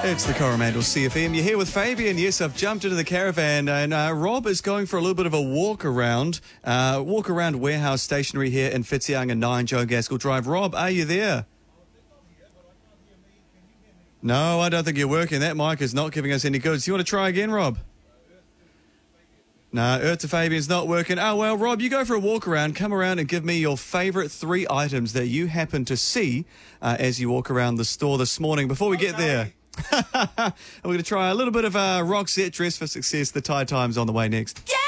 It's the Coromandel CFM. You're here with Fabian. Yes, I've jumped into the caravan and Rob is going for a little bit of a walk around Warehouse Stationery here in Whitianga 9 Joe Gaskell Drive. Rob, are you there? No, I don't think you're working. That mic is not giving us any goods. Do you want to try again, Rob? No, Earth to Fabian's not working. Oh, well, Rob, you go for a walk around. Come around and give me your favourite 3 items that you happen to see as you walk around the store this morning. Before we get there, we're going to try a little bit of Roxette Dress for Success. The Tide Time's on the way next. Yeah!